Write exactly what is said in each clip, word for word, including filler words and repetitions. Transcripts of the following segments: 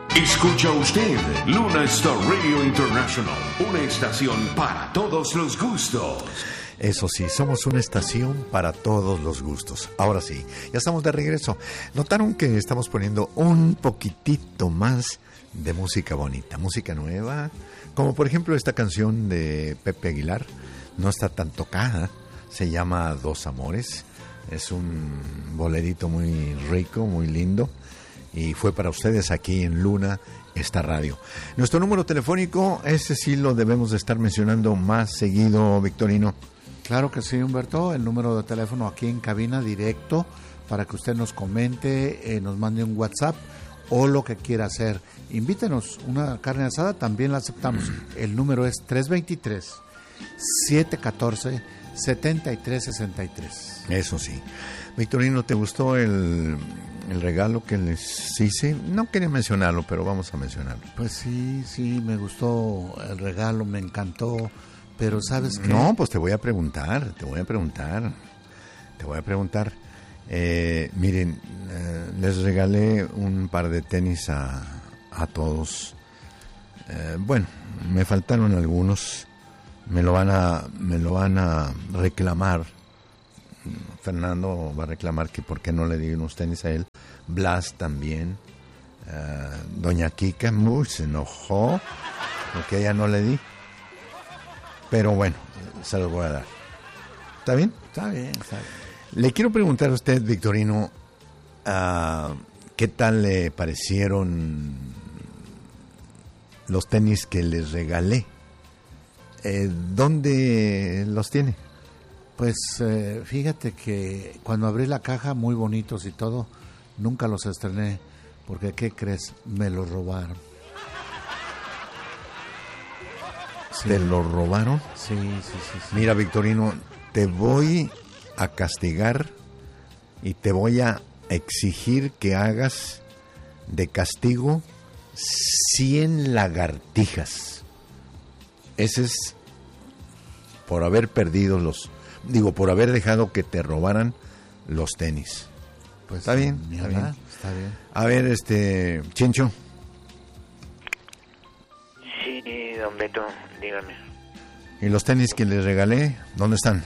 Escucha usted Luna Star Radio International, una estación para todos los gustos. Eso sí, somos una estación para todos los gustos. Ahora sí, ya estamos de regreso. ¿Notaron que estamos poniendo un poquitito más de música bonita, música nueva? Como por ejemplo esta canción de Pepe Aguilar, no está tan tocada, se llama Dos Amores. Es un bolerito muy rico, muy lindo. Y fue para ustedes aquí en Luna, esta radio. Nuestro número telefónico, ese sí lo debemos de estar mencionando más seguido, Victorino. Claro que sí, Humberto. El número de teléfono aquí en cabina directo para que usted nos comente, eh, nos mande un WhatsApp o lo que quiera hacer. Invítenos una carne asada, también la aceptamos. El número es tres dos tres, siete uno cuatro, siete tres seis tres. Eso sí. Victorino, ¿te gustó el... el regalo que les hice? No quería mencionarlo, pero vamos a mencionarlo. Pues sí, sí, me gustó el regalo, me encantó, pero ¿sabes qué? No, pues te voy a preguntar, te voy a preguntar, te voy a preguntar. Eh, miren, eh, les regalé un par de tenis a, a todos. Eh, bueno, me faltaron algunos, me lo van a, me lo van a reclamar. Fernando va a reclamar que por qué no le di unos tenis a él. Blas también. Uh, Doña Kika muy se enojó porque a ella no le di. Pero bueno, se los voy a dar. ¿Está bien? Está bien, está bien. Le quiero preguntar a usted, Victorino, uh, ¿qué tal le parecieron los tenis que les regalé? Eh, ¿Dónde los tiene? Pues eh, fíjate que cuando abrí la caja, muy bonitos y todo, nunca los estrené, porque ¿qué crees? Me los robaron. Sí. ¿Te los robaron? Sí, sí, sí, sí. Mira, Victorino, te voy a castigar y te voy a exigir que hagas de castigo cien lagartijas. Ese es por haber perdido los... Digo, por haber dejado que te robaran los tenis. Pues está bien, está bien. Está bien. A ver, este, Chincho. Sí, don Beto, dígame. ¿Y los tenis que les regalé, dónde están?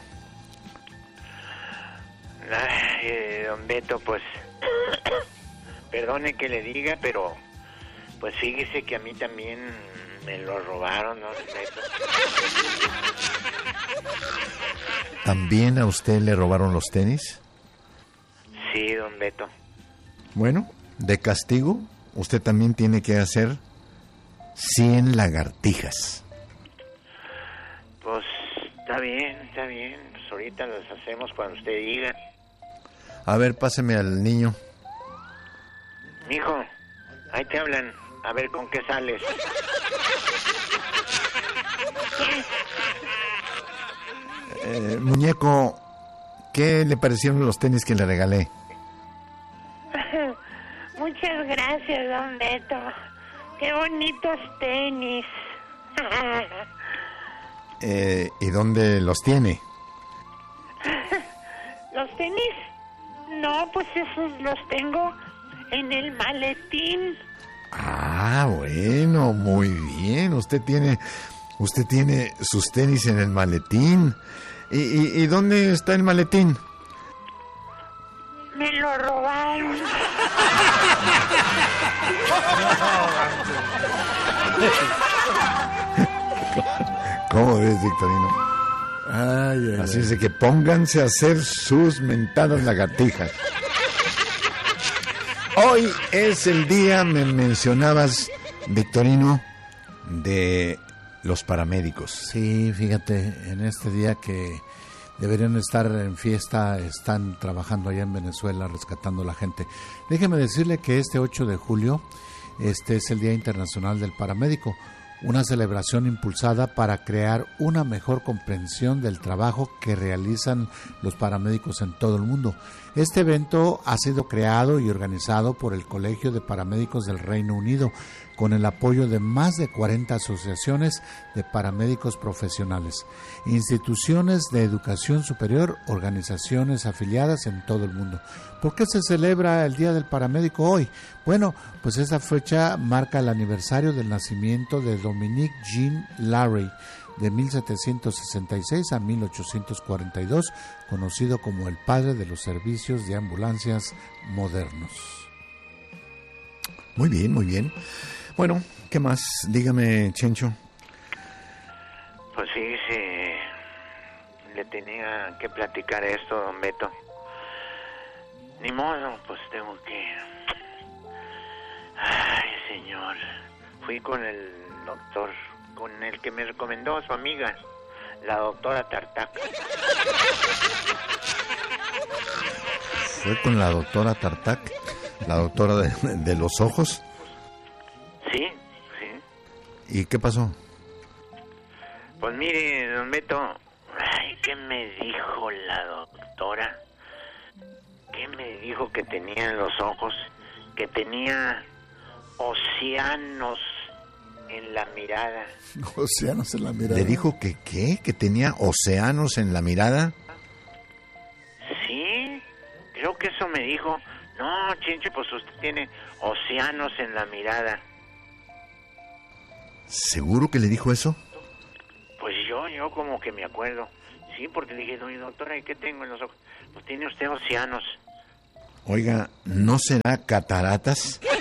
Ay, eh, don Beto, pues, perdone que le diga, pero, pues fíjese que a mí también me lo robaron, ¿no, Beto? ¿También a usted le robaron los tenis? Sí, don Beto. Bueno, de castigo, usted también tiene que hacer cien lagartijas. Pues, está bien, está bien. Pues ahorita las hacemos cuando usted diga. A ver, páseme al niño. Mijo, ahí te hablan. A ver con qué sales. Eh, muñeco, ¿qué le parecieron los tenis que le regalé? Muchas gracias, don Beto. Qué bonitos tenis. eh, ¿Y dónde los tiene? ¿Los tenis? No, pues esos los tengo en el maletín. Ah, bueno, muy bien. Usted tiene, usted tiene sus tenis en el maletín. ¿Y, y, y dónde está el maletín? Me lo robaron. ¿Cómo ves, Victorino? Ay, ay, Así ay. es de que pónganse a hacer sus mentadas lagartijas. Hoy es el día, me mencionabas, Victorino, de los paramédicos. Sí, fíjate, en este día que deberían estar en fiesta, están trabajando allá en Venezuela rescatando a la gente. Déjeme decirle que este ocho de julio, este es el Día Internacional del Paramédico, una celebración impulsada para crear una mejor comprensión del trabajo que realizan los paramédicos en todo el mundo. Este evento ha sido creado y organizado por el Colegio de Paramédicos del Reino Unido, con el apoyo de más de cuarenta asociaciones de paramédicos profesionales, instituciones de educación superior, organizaciones afiliadas en todo el mundo. ¿Por qué se celebra el Día del Paramédico hoy? Bueno, pues esa fecha marca el aniversario del nacimiento de Dominique Jean Larrey, de mil setecientos sesenta y seis a mil ochocientos cuarenta y dos, conocido como el padre de los servicios de ambulancias modernos. Muy bien, muy bien. Bueno, ¿qué más? Dígame, Chencho. Pues sí, sí, le tenía que platicar esto, don Beto. Ni modo, pues tengo que... Ay, señor, fui con el doctor, con el que me recomendó a su amiga, la doctora Tartac. ¿Fue con la doctora Tartac? ¿La doctora de, de los ojos? Sí, sí. ¿Y qué pasó? Pues mire, don Beto, ay, ¿qué me dijo la doctora? ¿Qué me dijo que tenía en los ojos? Que tenía océanos en la mirada. Océanos en la mirada. ¿Le dijo que qué? ¿Que tenía océanos en la mirada? Sí, creo que eso me dijo. No, Chinche, pues usted tiene océanos en la mirada. ¿Seguro que le dijo eso? Pues yo, yo como que me acuerdo. Sí, porque le dije, oye, doctora, ¿y qué tengo en los ojos? Pues tiene usted océanos. Oiga, ¿no será cataratas?